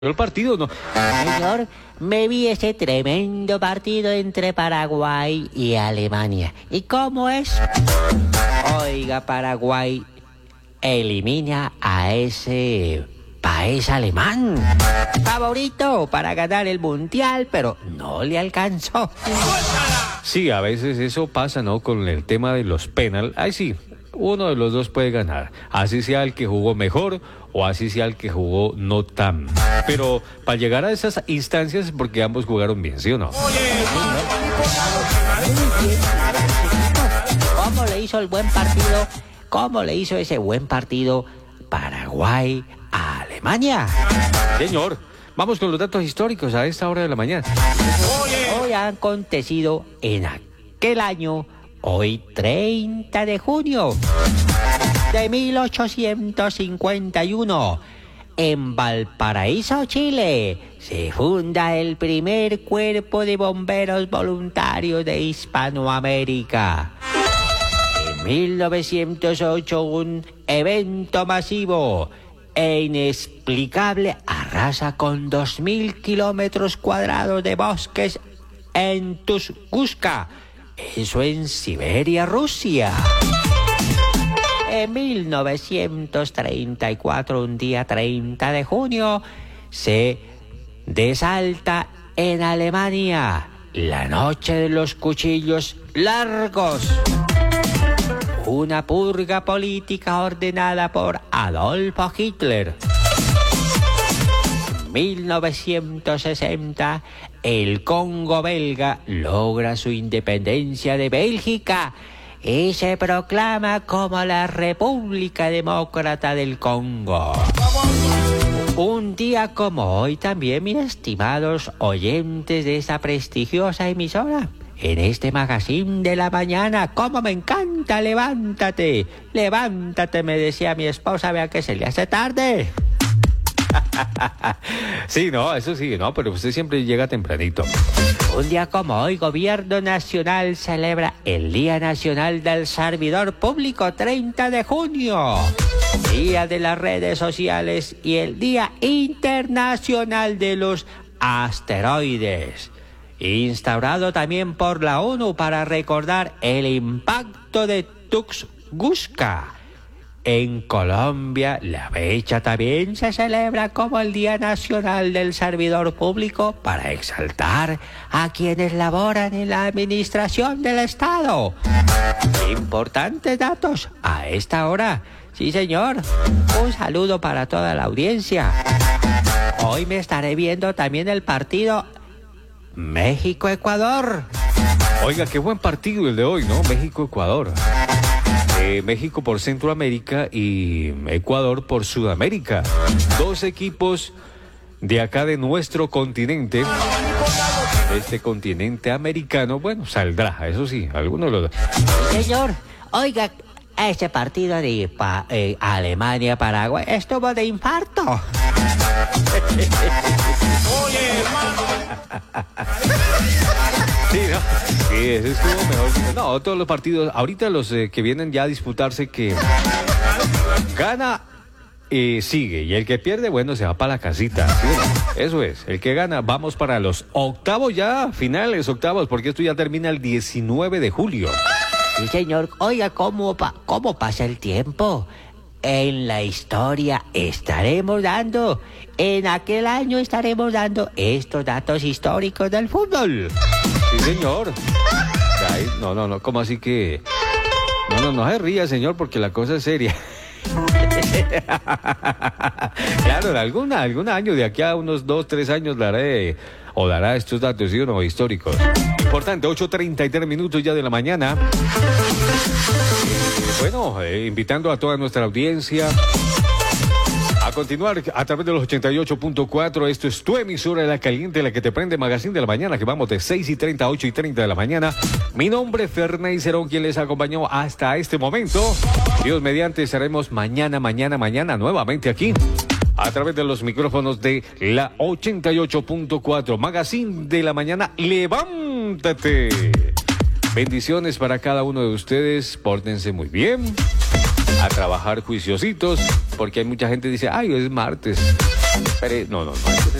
El partido no. Señor, me vi ese tremendo partido entre Paraguay y Alemania. ¿Y cómo es? Oiga, Paraguay elimina a ese país alemán, favorito para ganar el mundial, pero no le alcanzó. Sí, a veces eso pasa, ¿no? Con el tema de los penal. Ay, sí, uno de los dos puede ganar. Así sea el que jugó mejor o así sea el que jugó no tan. Pero para llegar a esas instancias es porque ambos jugaron bien, ¿sí o no? ¿Cómo le hizo el buen partido? ¿Cómo le hizo ese buen partido Paraguay a Alemania? Señor, vamos con los datos históricos a esta hora de la mañana. Hoy ha acontecido en aquel año, hoy 30 de junio de 1851, en Valparaíso, Chile, se funda el primer cuerpo de bomberos voluntarios de Hispanoamérica. En 1908, un evento masivo e inexplicable arrasa con 2.000 kilómetros cuadrados de bosques en Tunguska, eso en Siberia, Rusia. En 1934, un día 30 de junio, se desata en Alemania la noche de los cuchillos largos, una purga política ordenada por Adolfo Hitler. En 1960, el Congo belga logra su independencia de Bélgica y se proclama como la República Demócrata del Congo. Un día como hoy también, mis estimados oyentes de esta prestigiosa emisora, en este magazine de la mañana, ¡cómo me encanta! ¡Levántate! ¡Levántate!, me decía mi esposa, vea que se le hace tarde. Sí, no, eso sí, no, pero usted siempre llega tempranito. Un día como hoy, Gobierno Nacional celebra el Día Nacional del Servidor Público, 30 de junio, Día de las Redes Sociales y el Día Internacional de los Asteroides, instaurado también por la ONU para recordar el impacto de Tunguska. En Colombia, la fecha también se celebra como el Día Nacional del Servidor Público para exaltar a quienes laboran en la administración del Estado. Importantes datos a esta hora. Sí, señor. Un saludo para toda la audiencia. Hoy me estaré viendo también el partido México-Ecuador. Oiga, qué buen partido el de hoy, ¿no? México-Ecuador. México por Centroamérica y Ecuador por Sudamérica. Dos equipos de acá de nuestro continente, este continente americano. Bueno, saldrá, eso sí, algunos lo... Señor, oiga, este partido de Alemania-Paraguay estuvo de infarto. Oye, hermano. Sí, ¿no? Sí, ese estuvo mejor. No, todos los partidos, ahorita los que vienen ya a disputarse, que gana sigue, y el que pierde, bueno, se va para la casita, ¿sí? Eso es, el que gana, vamos para los octavos ya, finales, octavos, porque esto ya termina el 19 de julio. Sí, señor. Oiga, ¿cómo pasa el tiempo? En la historia estaremos dando, en aquel año estaremos dando estos datos históricos del fútbol. Sí, señor. Ay, no, ¿cómo así que? No se ría, señor, porque la cosa es seria. Claro, en algún año, de aquí a unos 2, 3 años dará estos datos, ¿sí o no? Históricos. Importante, 8:33 minutos ya de la mañana. Bueno, invitando a toda nuestra audiencia a continuar a través de los 88.4. Esto es tu emisora, La Caliente, la que te prende, Magazine de la Mañana, que vamos de 6:30 a 8:30 de la mañana. Mi nombre es Ferney Cerón, quien les acompañó hasta este momento. Dios mediante, estaremos mañana nuevamente aquí a través de los micrófonos de la 88.4, Magazine de la Mañana. ¡Levántate! Bendiciones para cada uno de ustedes, pórtense muy bien, a trabajar juiciositos, porque hay mucha gente que dice, ay, hoy es martes. No, no, no.